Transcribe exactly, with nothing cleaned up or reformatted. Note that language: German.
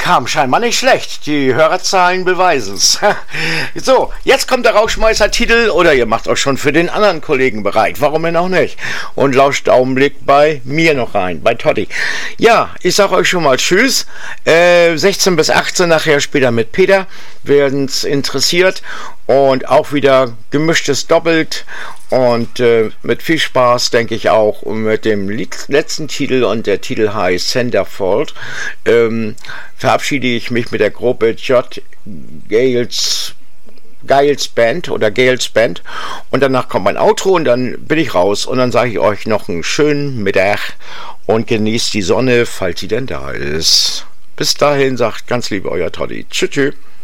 kam scheinbar nicht schlecht. Die Hörerzahlen beweisen es. So, jetzt kommt der Rauschmeißer-Titel oder ihr macht euch schon für den anderen Kollegen bereit. Warum denn auch nicht? Und lauscht Augenblick bei mir noch rein, bei Totti. Ja, ich sag euch schon mal Tschüss. Äh, sechzehn bis achtzehn nachher später mit Peter. Werden's interessiert. Und auch wieder gemischtes Doppelt und äh, mit viel Spaß, denke ich auch, mit dem letzten Titel, und der Titel heißt Centerfold, ähm, verabschiede ich mich mit der Gruppe J. Gales Giles Band oder Gales Band, und danach kommt mein Outro und dann bin ich raus und dann sage ich euch noch einen schönen Mittag und genießt die Sonne, falls sie denn da ist. Bis dahin sagt ganz lieb euer Totti. Tschüss. Tschüss.